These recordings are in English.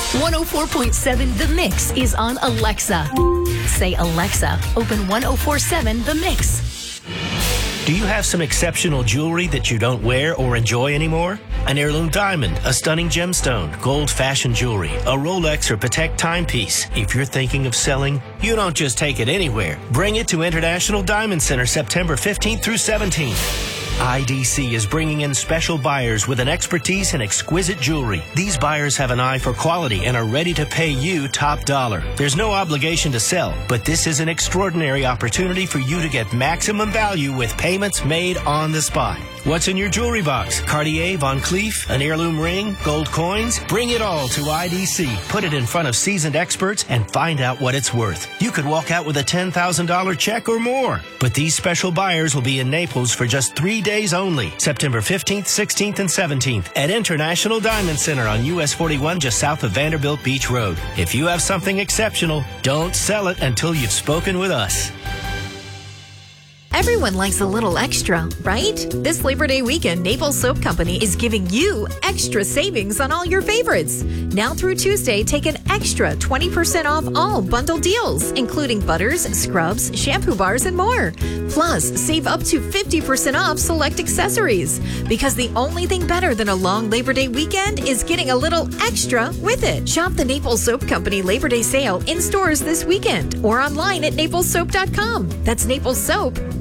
104.7 The Mix is on Alexa. Say, Alexa, open 104.7 The Mix. Do you have some exceptional jewelry that you don't wear or enjoy anymore? An heirloom diamond, a stunning gemstone, gold fashion jewelry, a Rolex or Patek timepiece. If you're thinking of selling, you don't just take it anywhere. Bring it to International Diamond Center September 15th through 17th. IDC is bringing in special buyers with an expertise in exquisite jewelry. These buyers have an eye for quality and are ready to pay you top dollar. There's no obligation to sell, but this is an extraordinary opportunity for you to get maximum value with payments made on the spot. What's in your jewelry box? Cartier, Van Cleef, an heirloom ring, gold coins? Bring it all to IDC. Put it in front of seasoned experts and find out what it's worth. You could walk out with a $10,000 check or more. But these special buyers will be in Naples for just 3 days only, September 15th, 16th, and 17th at International Diamond Center on US 41 just south of Vanderbilt Beach Road. If you have something exceptional, don't sell it until you've spoken with us. Everyone likes a little extra, right? This Labor Day weekend, Naples Soap Company is giving you extra savings on all your favorites. Now through Tuesday, take an extra 20% off all bundle deals, including butters, scrubs, shampoo bars, and more. Plus, save up to 50% off select accessories. Because the only thing better than a long Labor Day weekend is getting a little extra with it. Shop the Naples Soap Company Labor Day sale in stores this weekend or online at naplessoap.com. That's naplessoap.com.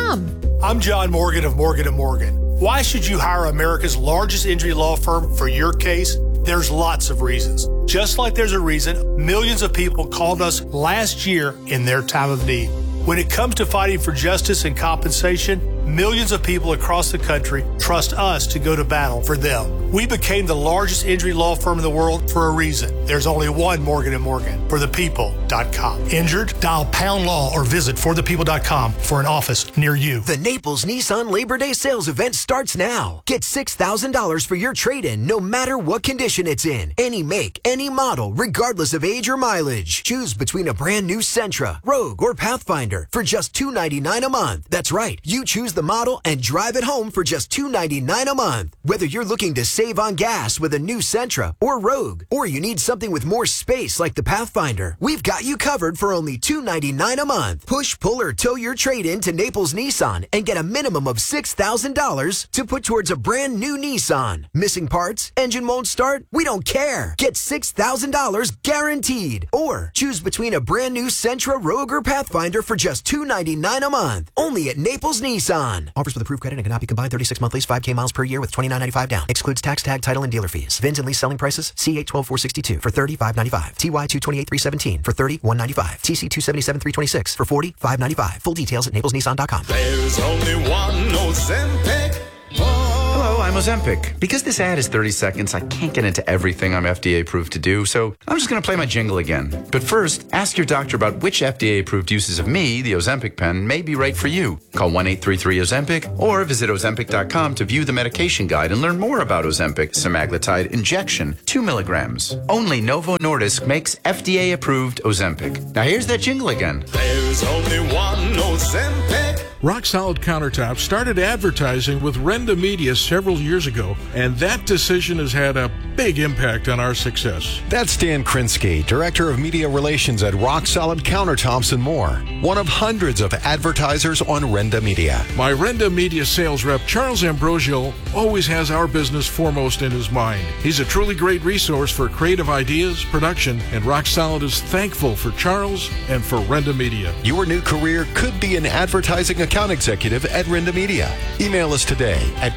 I'm John Morgan of Morgan & Morgan. Why should you hire America's largest injury law firm for your case? There's lots of reasons. Just like there's a reason millions of people called us last year in their time of need. When it comes to fighting for justice and compensation, millions of people across the country trust us to go to battle for them. We became the largest injury law firm in the world for a reason. There's only one Morgan & Morgan, forthepeople.com. Injured? Dial pound law or visit forthepeople.com for an office near you. The Naples Nissan Labor Day sales event starts now. Get $6,000 for your trade-in no matter what condition it's in. Any make, any model, regardless of age or mileage. Choose between a brand new Sentra, Rogue, or Pathfinder for just $299 a month. That's right. You choose the model and drive it home for just $299 a month. Whether you're looking to save on gas with a new Sentra or Rogue, or you need something with more space like the Pathfinder, we've got you covered for only $299 a month. Push, pull, or tow your trade-in to Naples Nissan and get a minimum of $6,000 to put towards a brand new Nissan. Missing parts? Engine won't start? We don't care. Get $6,000 guaranteed. Or choose between a brand new Sentra, Rogue, or Pathfinder for just $299 a month. Only at Naples Nissan. Offers with approved credit and cannot be combined. 36-month lease, 5K miles per year with $29.95 down. Excludes tax, tag, title, and dealer fees. VINs and lease selling prices. C812-462 for $30,595. TY228-317 for $30,195. TC277-326 for $40,595. Full details at naplesnissan.com. There's only one Ozempic. Hello, I'm Ozempic. Because this ad is 30 seconds, I can't get into everything I'm FDA approved to do, so I'm just going to play my jingle again. But first, ask your doctor about which FDA approved uses of me, the Ozempic pen, may be right for you. Call 1-833-OZEMPIC or visit Ozempic.com to view the medication guide and learn more about Ozempic semaglutide injection, 2 milligrams. Only Novo Nordisk makes FDA approved Ozempic. Now here's that jingle again. There's only one Ozempic. Rock Solid Countertops started advertising with Renda Media several years ago, and that decision has had a big impact on our success. That's Dan Krinsky, Director of Media Relations at Rock Solid Countertops and more, one of hundreds of advertisers on Renda Media. My Renda Media sales rep, Charles Ambrosio, always has our business foremost in his mind. He's a truly great resource for creative ideas, production, and Rock Solid is thankful for Charles and for Renda Media. Your new career could be an advertising account executive at Renda Media. Email us today at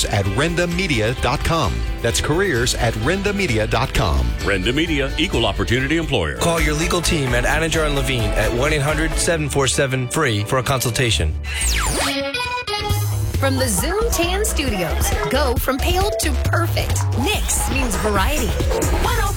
careers@rendamedia.com. That's careers@rendamedia.com. Renda Media, Equal Opportunity Employer. Call your legal team at Anninger and Levine at 1-800-747-FREE for a consultation. From the Zoom Tan Studios, go from pale to perfect. Nix means variety. 104.7